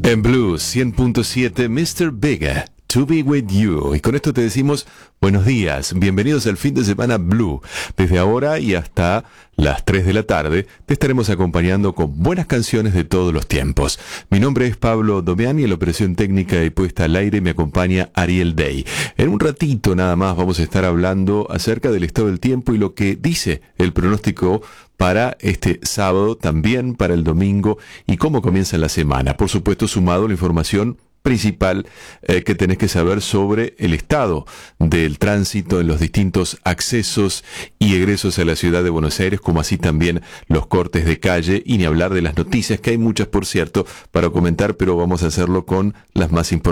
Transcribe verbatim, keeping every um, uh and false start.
En Blues cien punto siete, mister Bigger, To Be With You. Y con esto te decimos buenos días, bienvenidos al fin de semana Blue. Desde ahora y hasta las tres de la tarde te estaremos acompañando con buenas canciones de todos los tiempos. Mi nombre es Pablo Domiani, en la operación técnica y puesta al aire me acompaña Ariel Day. En un ratito nada más vamos a estar hablando acerca del estado del tiempo y lo que dice el pronóstico para este sábado, también para el domingo y cómo comienza la semana. Por supuesto, sumado la información principal eh, que tenés que saber sobre el estado del tránsito en los distintos accesos y egresos a la ciudad de Buenos Aires, como así también los cortes de calle, y ni hablar de las noticias, que hay muchas, por cierto, para comentar, pero vamos a hacerlo con las más importantes.